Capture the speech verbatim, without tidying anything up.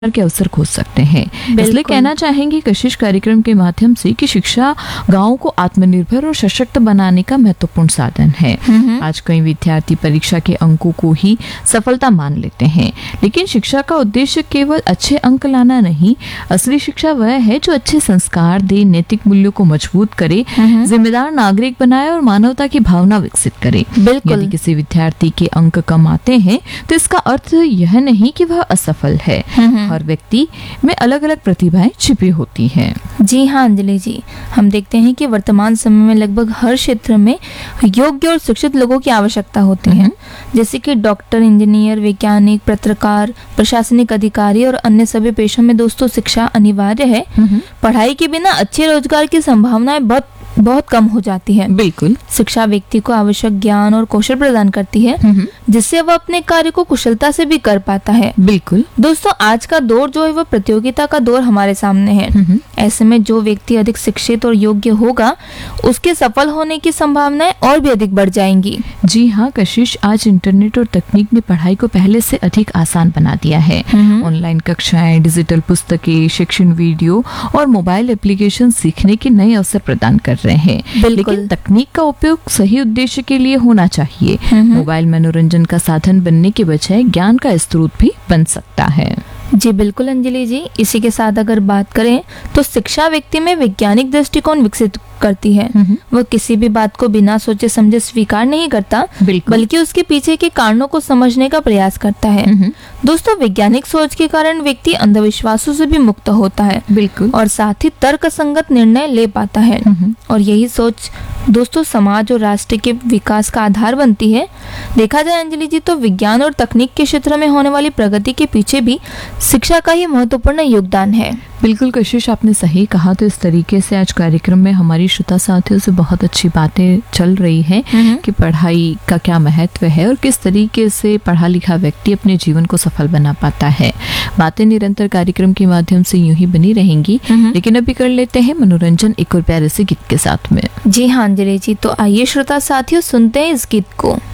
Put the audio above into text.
के अवसर खोज सकते हैं। इसलिए कहना चाहेंगे कशिश कार्यक्रम के माध्यम से कि शिक्षा गांवों को आत्मनिर्भर और सशक्त बनाने का महत्वपूर्ण साधन है। आज कई विद्यार्थी परीक्षा के अंकों को ही सफलता मान लेते हैं, लेकिन शिक्षा का उद्देश्य केवल अच्छे अंक लाना नहीं, असली शिक्षा वह है जो अच्छे संस्कार दे, नैतिक मूल्यों को मजबूत करे, जिम्मेदार नागरिक बनाए और मानवता की भावना विकसित करे। यदि किसी विद्यार्थी के अंक कम आते हैं तो इसका अर्थ यह नहीं कि वह असफल है। हर व्यक्ति में अलग अलग प्रतिभाएं छिपी होती हैं। जी हाँ अंजलि जी, हम देखते हैं कि वर्तमान समय में लगभग हर क्षेत्र में योग्य और शिक्षित लोगों की आवश्यकता होती है, जैसे कि डॉक्टर, इंजीनियर, वैज्ञानिक, पत्रकार, प्रशासनिक अधिकारी और अन्य सभी पेशों में दोस्तों शिक्षा अनिवार्य है। पढ़ाई के बिना अच्छे रोजगार की संभावनाएं बहुत बहुत कम हो जाती है। बिल्कुल, शिक्षा व्यक्ति को आवश्यक ज्ञान और कौशल प्रदान करती है, जिससे वह अपने कार्य को कुशलता से भी कर पाता है। बिल्कुल दोस्तों, आज का दौर जो है वह प्रतियोगिता का दौर हमारे सामने है। ऐसे में जो व्यक्ति अधिक शिक्षित और योग्य होगा, उसके सफल होने की संभावनाएं और भी अधिक बढ़ जाएंगी। जी हाँ कशिश, आज इंटरनेट और तकनीक ने पढ़ाई को पहले से अधिक आसान बना दिया है। ऑनलाइन कक्षाएं, डिजिटल पुस्तकें, शिक्षण वीडियो और मोबाइल एप्लीकेशन सीखने के नए अवसर प्रदान कर रहे हैं। लेकिन तकनीक का उपयोग सही उद्देश्य के लिए होना चाहिए। मोबाइल मनोरंजन का साधन बनने के बजाय ज्ञान का स्रोत भी बन सकता है। जी बिल्कुल अंजलि जी, इसी के साथ अगर बात करें तो शिक्षा व्यक्ति में वैज्ञानिक दृष्टिकोण विकसित करती है। वह किसी भी बात को बिना सोचे समझे स्वीकार नहीं करता, बल्कि उसके पीछे के कारणों को समझने का प्रयास करता है। दोस्तों, वैज्ञानिक सोच के कारण व्यक्ति अंधविश्वासों से भी मुक्त होता है। बिल्कुल, और साथ ही तर्कसंगत निर्णय ले पाता है। और यही सोच दोस्तों समाज और राष्ट्र के विकास का आधार बनती है। देखा जाए अंजलि जी, तो विज्ञान और तकनीक के क्षेत्र में होने वाली प्रगति के पीछे भी शिक्षा का ही महत्वपूर्ण योगदान है। बिल्कुल कशिश, आपने सही कहा। तो इस तरीके से आज कार्यक्रम में हमारी श्रोता साथियों से बहुत अच्छी बातें चल रही हैं कि पढ़ाई का क्या महत्व है और किस तरीके से पढ़ा लिखा व्यक्ति अपने जीवन को सफल बना पाता है। बातें निरंतर कार्यक्रम के माध्यम से यूं ही बनी रहेंगी, लेकिन अभी कर लेते हैं मनोरंजन एक और प्यारे से गीत के साथ में। जी हाँ अंजलि जी, तो आइए श्रोता साथियों सुनते हैं इस गीत को।